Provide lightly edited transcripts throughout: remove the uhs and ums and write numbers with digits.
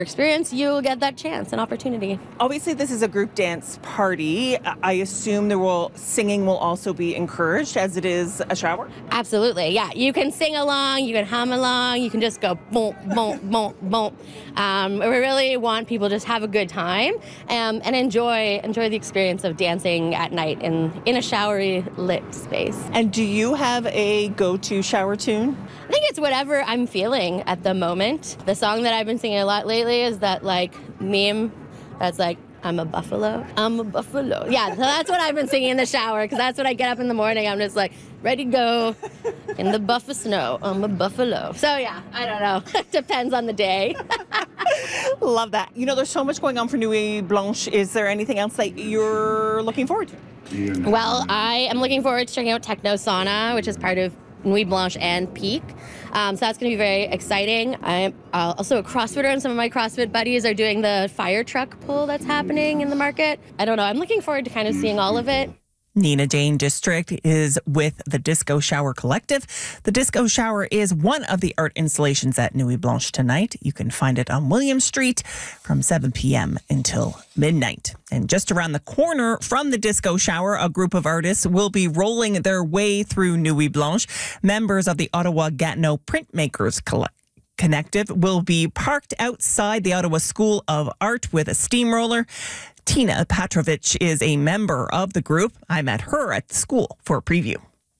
experience, you'll get that chance, an opportunity. Obviously, this is a group dance party. I assume singing will also be encouraged as it is a shower? Absolutely, yeah. You can sing along, you can hum along, you can just go boom, boom, boom, boom. We really want people to just have a good time and enjoy the experience of dancing at night in a showery lit space. And do you have a go-to shower tune? I think it's whatever I'm feeling at the moment. The song that I've been singing a lot lately is that meme that's like, I'm a buffalo, I'm a buffalo. Yeah, so that's what I've been singing in the shower, because that's when I get up in the morning. I'm just like, ready to go in the buff of snow. I'm a buffalo. So yeah, I don't know. It depends on the day. Love that. There's so much going on for Nuit Blanche. Is there anything else that you're looking forward to? Well, I am looking forward to checking out Techno Sauna, which is part of Nuit Blanche and Peak. So that's going to be very exciting. I'm also a CrossFitter, and some of my CrossFit buddies are doing the fire truck pull that's happening in the market. I don't know. I'm looking forward to kind of seeing all of it. Nina Jane District is with the Disco Shower Collective. The Disco Shower is one of the art installations at Nuit Blanche tonight. You can find it on William Street from 7 p.m. until midnight. And just around the corner from the Disco Shower, a group of artists will be rolling their way through Nuit Blanche. Members of the Ottawa Gatineau Printmakers Collective will be parked outside the Ottawa School of Art with a steamroller. Tina Petrovich is a member of the group. I met her at the school for a preview.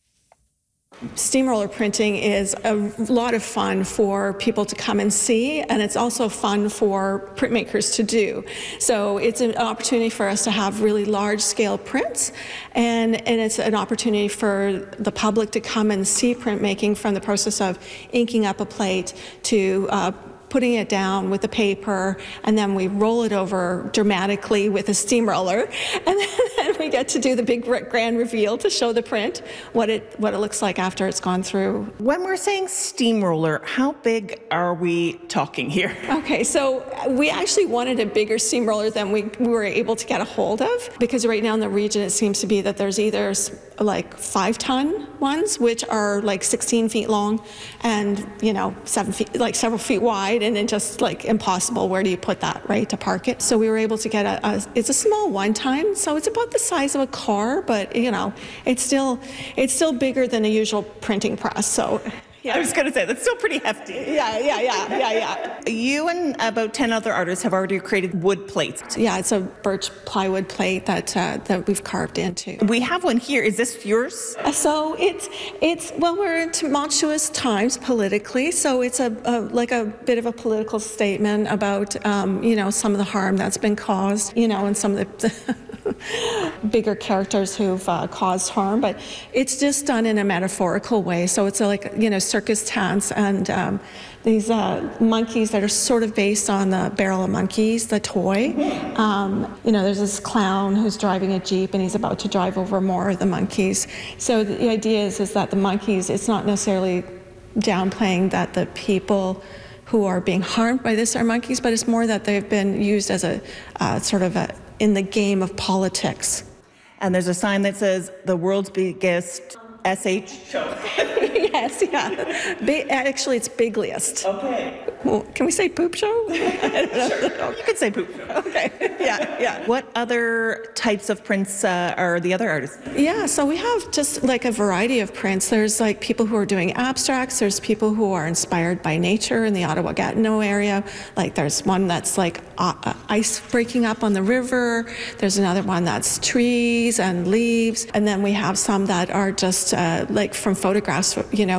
Steamroller printing is a lot of fun for people to come and see, and it's also fun for printmakers to do. So it's an opportunity for us to have really large-scale prints, and it's an opportunity for the public to come and see printmaking, from the process of inking up a plate to putting it down with the paper, and then we roll it over dramatically with a steamroller, and then we get to do the big grand reveal to show the print, what it looks like after it's gone through. When we're saying steamroller, how big are we talking here? Okay, so we actually wanted a bigger steamroller than we were able to get a hold of, because right now in the region it seems to be that there's either like 5-ton ones, which are like 16 feet long and 7 feet, like several feet wide, and then just like impossible. Where do you put that, right, to park it? So we were able to get it's a small one-ton, so it's about the size of a car, but it's still bigger than a usual printing press. So. Yeah. I was going to say, that's still pretty hefty. Yeah. You and about 10 other artists have already created wood plates. Yeah, it's a birch plywood plate that we've carved into. We have one here. Is this yours? So we're in tumultuous times politically, so it's like a bit of a political statement about, some of the harm that's been caused, and some of the bigger characters who've caused harm, but it's just done in a metaphorical way. So it's like, circus tents and these monkeys that are sort of based on the Barrel of Monkeys, the toy. There's this clown who's driving a Jeep, and he's about to drive over more of the monkeys. So the idea is that the monkeys, it's not necessarily downplaying that the people who are being harmed by this are monkeys, but it's more that they've been used as a sort of in the game of politics. And there's a sign that says the world's biggest SH show. Yes, yeah. Actually, it's Bigliest. Okay. Well, can we say poop show? Sure. You can say poop show. Okay. Yeah. What other types of prints are the other artists? Yeah, so we have just like a variety of prints. There's like people who are doing abstracts. There's people who are inspired by nature in the Ottawa Gatineau area. Like there's one that's like ice breaking up on the river. There's another one that's trees and leaves. And then we have some that are just like from photographs,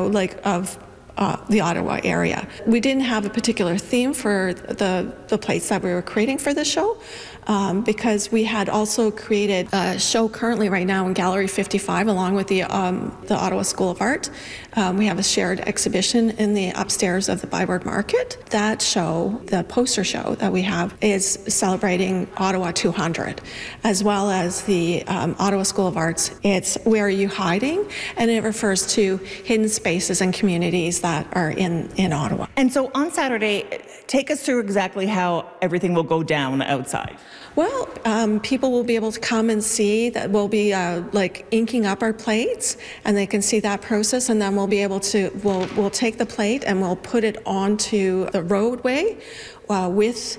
of the Ottawa area. We didn't have a particular theme for the plates that we were creating for the show, because we had also created a show currently right now in Gallery 55 along with the Ottawa School of Art. We have a shared exhibition in the upstairs of the Byward Market. That show, the poster show that we have, is celebrating Ottawa 200, as well as the Ottawa School of Arts. It's Where Are You Hiding? And it refers to hidden spaces and communities that are in Ottawa. And so on Saturday, take us through exactly how everything will go down outside. Well, people will be able to come and see that we'll be like inking up our plates, and they can see that process, and then we'll be able to, we'll take the plate and we'll put it onto the roadway with